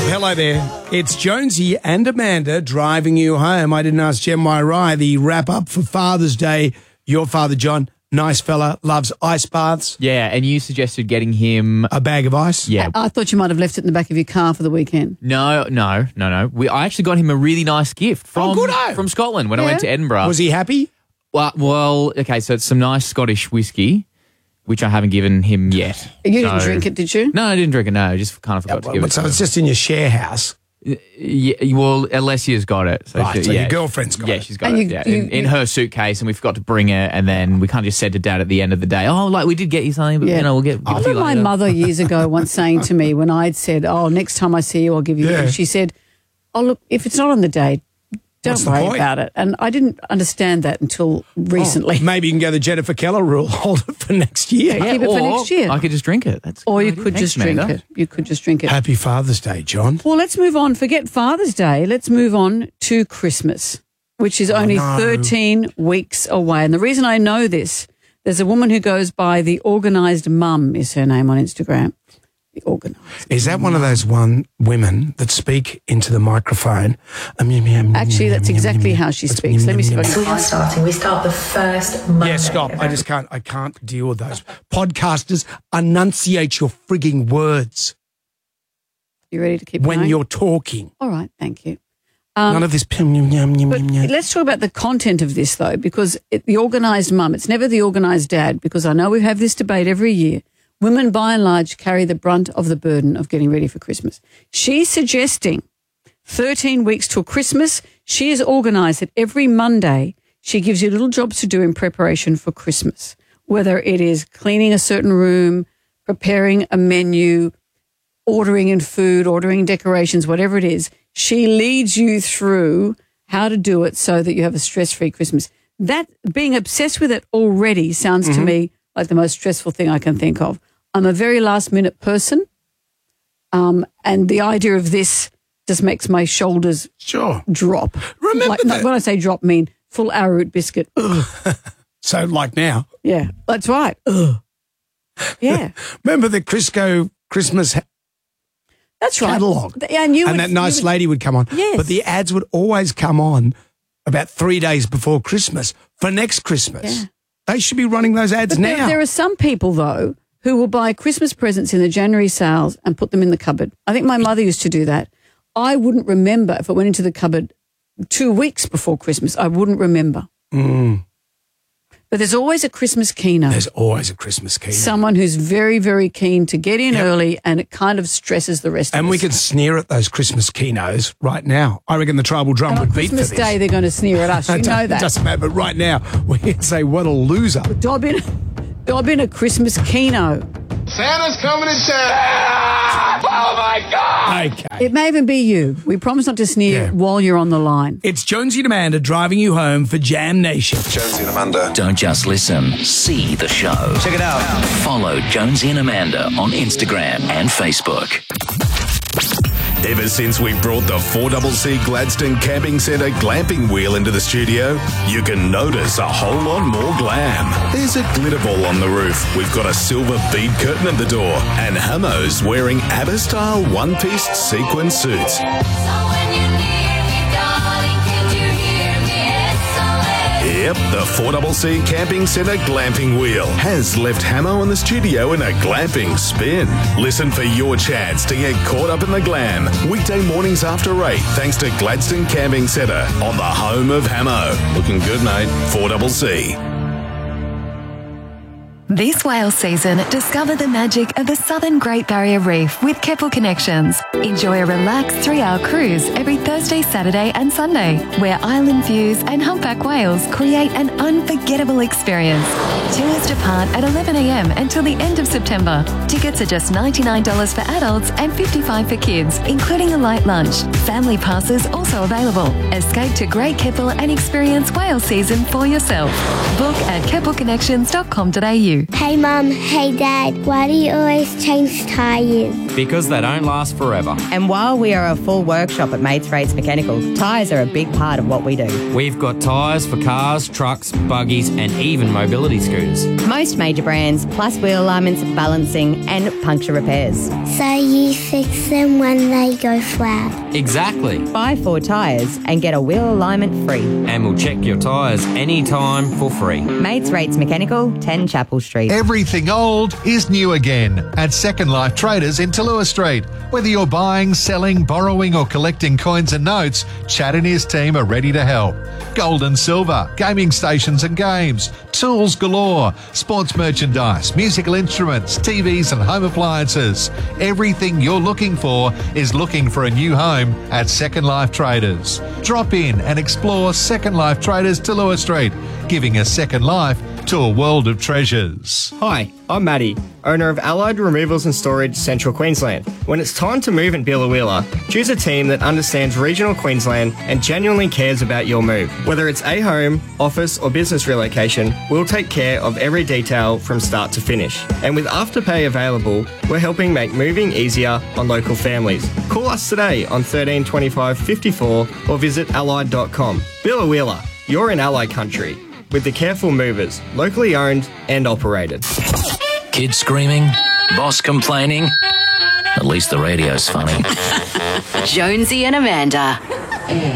Hello there. It's Jonesy and Amanda driving you home. I didn't ask Jem Why the wrap-up for Father's Day. Your father, John, nice fella, loves ice baths. Yeah, and you suggested getting him a bag of ice. Yeah. I thought you might have left it in the back of your car for the weekend. No. I actually got him a really nice gift from Scotland when I went to Edinburgh. Was he happy? Well, okay, so it's some nice Scottish whiskey, which I haven't given him yet. You didn't drink it, did you? No, I didn't drink it, no. I just kind of forgot to give it to So him. it's just in your share house? Yeah, well, Alessia's got it. So your girlfriend's got it. Yeah, she's got it. In her suitcase, and we forgot to bring it, and then we kind of just said to Dad at the end of the day, we did get you something, but we'll give it to you later. My mother years ago once saying to me when I'd said, next time I see you, I'll give you this. She said, look, if it's not on the day, don't worry about it. And I didn't understand that until recently. Maybe you can go the Jennifer Keller rule, hold it for next year. Keep it for next year. I could just drink it. You could just drink it. You could just drink it. Happy Father's Day, John. Well, let's move on. Forget Father's Day. Let's move on to Christmas, which is only 13 weeks away. And the reason I know this, there's a woman who goes by The Organised Mum is her name on Instagram. The Organised. Is that one of those women that speak into the microphone? Actually, that's exactly how she speaks. Let me see if I can We are starting. We start the first Monday. Yeah, stop. I can't deal with those. Podcasters, enunciate your frigging words. You ready to keep when going? You're talking. All right, thank you. None of this. Let's talk about the content of this, though, because the organised mum, it's never the organised dad, because I know we have this debate every year. Women, by and large, carry the brunt of the burden of getting ready for Christmas. She's suggesting 13 weeks till Christmas. She is organised that every Monday she gives you little jobs to do in preparation for Christmas, whether it is cleaning a certain room, preparing a menu, ordering in food, ordering decorations, whatever it is. She leads you through how to do it so that you have a stress-free Christmas. That being obsessed with it already sounds to me like the most stressful thing I can think of. I'm a very last-minute person, and the idea of this just makes my shoulders drop. Remember that. When I say drop, I mean full arrowroot biscuit. So like now? Yeah, that's right. Yeah. Remember the Crisco Christmas That's right. catalogue? And that nice lady would come on. Yes. But the ads would always come on about 3 days before Christmas for next Christmas. Yeah. They should be running those ads now. There are some people, though, who will buy Christmas presents in the January sales and put them in the cupboard. I think my mother used to do that. I wouldn't remember if it went into the cupboard 2 weeks before Christmas. I wouldn't remember. But there's always a Christmas keynote. There's always a Christmas keynote. Someone who's very, very keen to get in early, and it kind of stresses the rest of us. And we can sneer at those Christmas keynotes right now. I reckon the Tribal Drum would beat for this. Christmas Day, they're going to sneer at us. You know that. It doesn't matter. But right now, we can say, what a loser. Dob in a Christmas keynote. Santa's coming to town. Oh, my God. Okay. It may even be you. We promise not to sneer while you're on the line. It's Jonesy and Amanda driving you home for Jam Nation. Jonesy and Amanda. Don't just listen, see the show. Check it out. Follow Jonesy and Amanda on Instagram and Facebook. Ever since we brought the 4CC Gladstone Camping Centre glamping wheel into the studio, you can notice a whole lot more glam. There's a glitter ball on the roof, we've got a silver bead curtain at the door, and Hamo's wearing ABBA-style one-piece sequin suits. Yep, the 4CC Camping Centre glamping wheel has left Hamo in the studio in a glamping spin. Listen for your chance to get caught up in the glam. Weekday mornings after 8, thanks to Gladstone Camping Centre on the home of Hamo. Looking good, mate. 4CC. This whale season, discover the magic of the Southern Great Barrier Reef with Keppel Connections. Enjoy a relaxed 3-hour cruise every Thursday, Saturday and Sunday, where island views and humpback whales create an unforgettable experience. Tours depart at 11 a.m. until the end of September. Tickets are just $99 for adults and $55 for kids, including a light lunch. Family passes also available. Escape to Great Keppel and experience whale season for yourself. Book at keppelconnections.com.au. too. Hey Mum, hey Dad, why do you always change tyres? Because they don't last forever. And while we are a full workshop at Mates Rates Mechanical, tyres are a big part of what we do. We've got tyres for cars, trucks, buggies and even mobility scooters. Most major brands, plus wheel alignments, balancing and puncture repairs. So you fix them when they go flat? Exactly. Buy 4 tyres and get a wheel alignment free. And we'll check your tyres anytime for free. Mates Rates Mechanical, 10 Chapel Street. Everything old is new again at Second Life Traders in Tallua Street. Whether you're buying, selling, borrowing or collecting coins and notes, Chad and his team are ready to help. Gold and silver, gaming stations and games, tools galore, sports merchandise, musical instruments, TVs and home appliances. Everything you're looking for is looking for a new home at Second Life Traders. Drop in and explore Second Life Traders Tallua Street, giving a second life to a world of treasures. Hi, I'm Matty, owner of Allied Removals and Storage Central Queensland. When it's time to move in Biloela, choose a team that understands regional Queensland and genuinely cares about your move. Whether it's a home, office or business relocation, we'll take care of every detail from start to finish. And with Afterpay available, we're helping make moving easier on local families. Call us today on 13 25 54 or visit allied.com. Biloela, you're in Allied country. With the Careful Movers, locally owned and operated. Kids screaming, boss complaining. At least the radio's funny. Jonesy and Amanda.